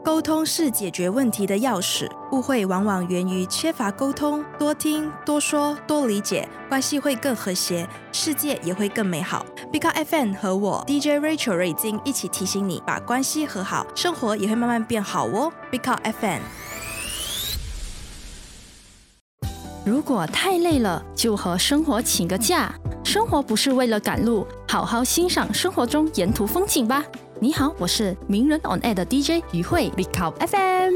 沟通是解决问题的钥匙，误会往往源于缺乏沟通，多听、多说、多理解，关系会更和谐，世界也会更美好。Big Up FM 和我 DJ Rachel 瑞金一起提醒你，把关系和好，生活也会慢慢变好哦。Big Up FM。 如果太累了，就和生活请个假。生活不是为了赶路，好好欣赏生活中沿途风景吧。你好，我是名人 On Air 的 DJ 于慧 Big Up FM。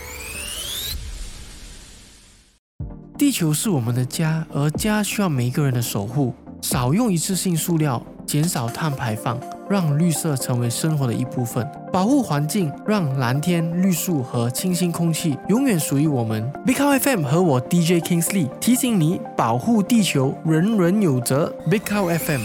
地球是我们的家，而家需要每一个人的守护。少用一次性塑料，减少碳排放，让绿色成为生活的一部分。保护环境，让蓝天、绿树和清新空气永远属于我们。Big Up FM 和我 DJ Kingsley 提醒你，保护地球，人人有责。Big Up FM。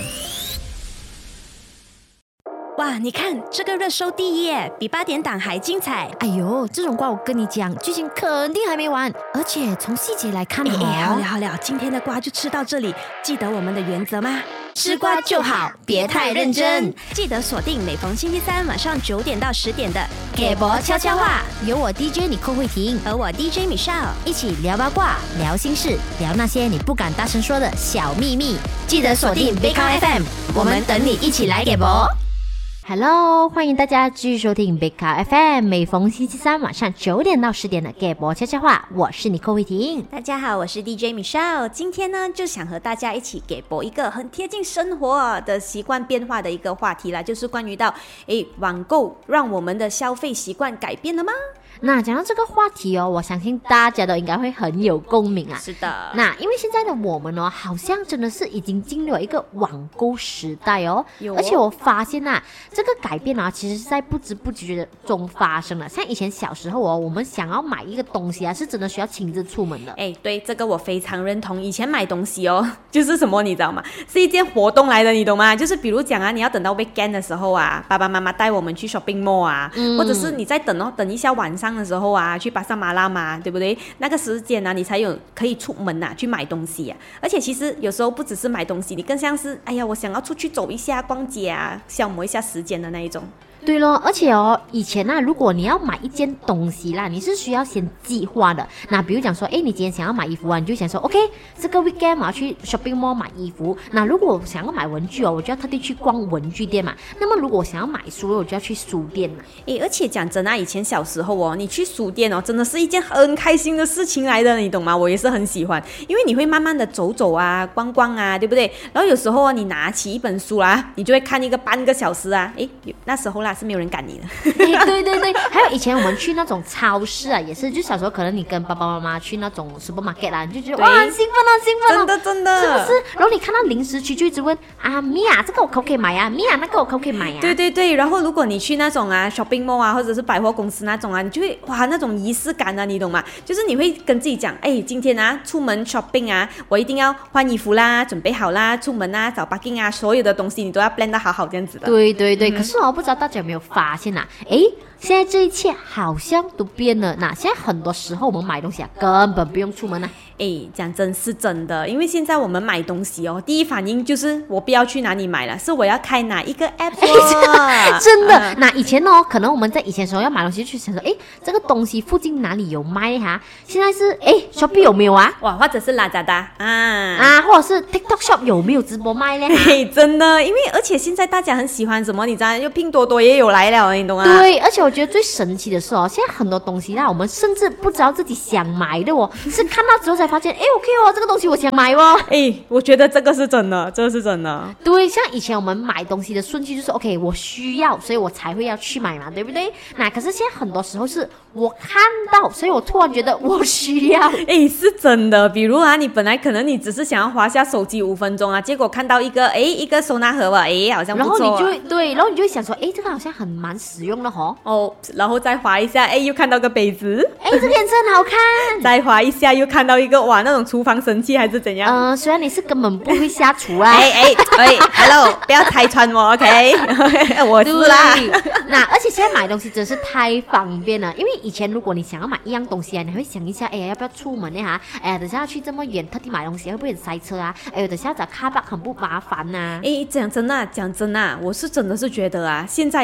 哇，你看这个热搜第一耶，比8点档还精彩。 哎呦，这种瓜我跟你讲，剧情肯定还没完，而且从细节来看好了，今天的瓜就吃到这里。记得我们的原则吗？ 吃瓜就好，别太认真。 记得锁定每逢星期三晚上9点到10点的给博悄悄话，有我 DJ 你寇慧婷和我 DJ Michelle 一起聊八卦、聊心事、聊那些你不敢大声说的小秘密。记得锁定 Big Up FM， 我们等你一起来给博。Hello， 欢迎大家继续收听 Big Up FM， 每逢星期三晚上9点到10点的给博悄悄话，我是你寇慧婷。 大家好，我是 DJ Michelle。今天呢，就想和大家一起给博一个很贴近生活的习惯变化的一个话题啦，就是关于到网购让我们的消费习惯改变了吗？ 那讲到这个话题哦，我相信大家都应该会很有共鸣啊。 是的。 那因为现在的我们哦，好像真的是已经进入了一个网购时代哦。而且我发现啊，这个改变啊，其实是在不知不觉中发生了。像以前小时候哦，我们想要买一个东西啊，是真的需要亲自出门的。 对，这个我非常认同。以前买东西哦，就是什么你知道吗？是一件活动来的，你懂吗？就是比如讲啊，你要等到 weekend 的时候啊，爸爸妈妈带我们去 shopping mall 啊，或者是你在等一下晚上的时候啊，去巴沙马拉嘛，对不对？那个时间啊，你才有可以出门啊，去买东西啊。而且其实有时候不只是买东西，你更像是我想要出去走一下、逛街啊，消磨一下时间的那一种。 对咯，而且哦，以前啊，如果你要买一件东西啦，你是需要先计划的。那比如讲说，你今天想要买衣服啊，你就想说 ，OK， 这个 weekend 我要去 shopping mall 买衣服。那如果我想要买文具哦，我就要特地去逛文具店嘛。那么如果我想要买书，我就要去书店嘛。 而且讲真啊，以前小时候哦，你去书店哦，真的是一件很开心的事情来的，你懂吗？我也是很喜欢，因为你会慢慢的走走啊，逛逛啊，对不对？然后有时候哦，你拿起一本书啦，你就会看一个半个小时啊，那时候啦是没有人赶你的。 对，还有以前我们去那种超市啊，也是，就小时候可能你跟爸爸妈妈去那种 supermarket 啦，你就觉得哇，很兴奋哦， 真的， 是不是？然后你看到零食区就一直问啊，米娅这个我可不可以买啊？米娅那个我可不可以买啊？ 对，然后如果你去那种啊 shopping mall 啊，或者是百货公司那种啊，你就会哇那种仪式感啊，你懂吗？就是你会跟自己讲，今天啊出门 shopping 啊，我一定要换衣服啦，准备好啦，出门啊找 parking 啊，所有的东西你都要 plan 得好好这样子的。 对，可是我不知道大家有没有发现啊？现在这一切好像都变了。那现在很多时候我们买东西啊，根本不用出门啊。 讲真是真的，因为现在我们买东西哦，第一反应就是我不要去哪里买了，是我要开哪一个 app 真的。那以前哦，可能我们在以前的时候要买东西，就去想说，这个东西附近哪里有卖哈？现在是Shopee 有没有啊？ 哇，或者是 Lazada 或者是 TikTok Shop 有没有直播卖呢？ 真的，因为而且现在大家很喜欢什么，你知道，就拼多多也有来了，你懂吗？ 对，而且我觉得最神奇的是哦，现在很多东西啦，我们甚至不知道自己想买的哦，是看到之后才发现，OK 哦，这个东西我想买哦。 我觉得这个是真的，这是真的。 对，像以前我们买东西的顺序就是 OK， 我需要，所以我才会要去买嘛，对不对？那可是现在很多时候是我看到，所以我突然觉得我需要。 是真的。比如啊，你本来可能你只是想要滑下手机5分钟啊，结果看到一个收纳盒吧，好像不错。 然后你就会想说，这个好像蛮实用的哦。 然后再滑一下，又看到个杯子， 这个颜色很好看。 再滑一下，又看到一个哇那种厨房神器还是怎样？ 虽然你是根本不会下厨啊。 Hello， 不要拆穿我 ，OK？ 我是啦。 那而且现在买东西真是太方便了，因为以前如果你想要买一样东西啊，你会想一下，要不要出门呢？等下要去这么远，特地买东西会不会很塞车啊？等下找 car park 很不麻烦呐。 讲真啊，我是真的是觉得啊，现在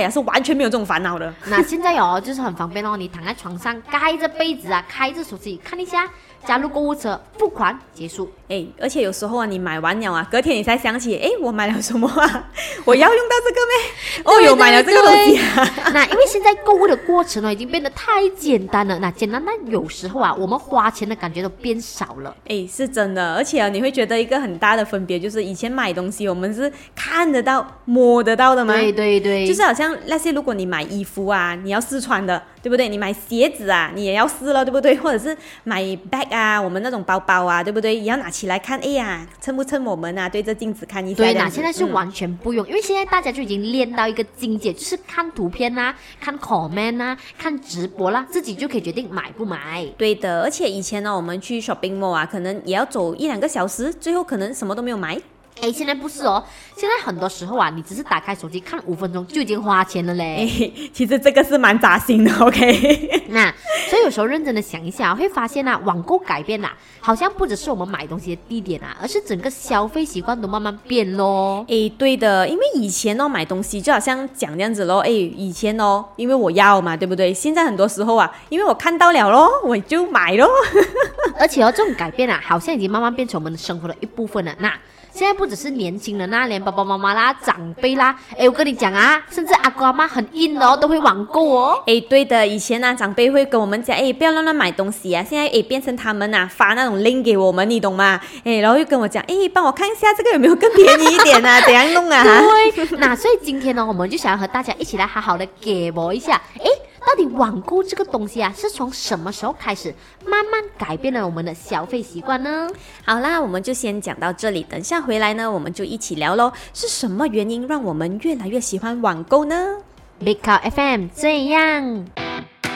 呀是完全没有这种烦恼的。 那现在就是很方便哦，你躺在床上盖着被子啊，开着手机看一下，加入购物车，付款结束。 而且有时候啊，你买完了啊，隔天你才想起，我买了什么啊？我要用到这个咩？有买了这个东西啊。 那因为现在购物的过程已经变得太简单了，那简单到有时候啊，我们花钱的感觉都变少了。 是真的，而且你会觉得一个很大的分别就是以前买东西我们是看得到、摸得到的嘛。 对对对， 就是好像那些如果你买衣服啊，你要试穿的，对不对？你买鞋子啊，你也要试了，对不对？或者是买 bag 啊，我们那种包包啊，对不对？也要拿起来看，衬不衬我们啊？对着镜子看一下。 对，那现在是完全不用，因为现在大家就已经练到一个境界，就是看图片啊，看 comment 啊，看直播啦，自己就可以决定买不买。 对的，而且以前呢，我们去 shopping mall 啊，可能也要走1-2个小时，最后可能什么都没有买。 现在不是哦，现在很多时候啊，你只是打开手机看5分钟就已经花钱了嘞。 其实这个是蛮扎心的 ，OK 那所以有时候认真的想一下，会发现啊，网购改变啦，好像不只是我们买东西的地点啊，而是整个消费习惯都慢慢变咯。 对的，因为以前买东西就好像讲这样子咯，以前因为我要嘛，对不对？现在很多时候啊，因为我看到了咯，我就买咯。 而且这种改变啊，好像已经慢慢变成我们的生活的一部分了。那现在不只是年轻人啊，连爸爸妈妈啦、长辈啦，我跟你讲啊，甚至阿公阿妈很硬的都会网购哦。 对的，以前啊，长辈会跟我们讲，不要乱买东西啊。现在变成他们啊发那种 link 给我们，你懂吗？然后又跟我讲，帮我看一下这个有没有更便宜一点啊？怎样弄啊？ 对，那所以今天呢，我们就想要和大家一起来好好的给我一下，到底网购这个东西啊，是从什么时候开始慢慢改变了我们的消费习惯呢？ 好啦，我们就先讲到这里，等下回来呢，我们就一起聊咯，是什么原因让我们越来越喜欢网购呢？ Big Cow FM 这样。